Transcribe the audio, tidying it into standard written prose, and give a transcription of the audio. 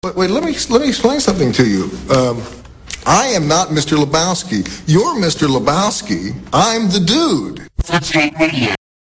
Wait, let me explain something to you. I am not Mr. Lebowski. You're Mr. Lebowski. I'm the dude. Footscape Radio.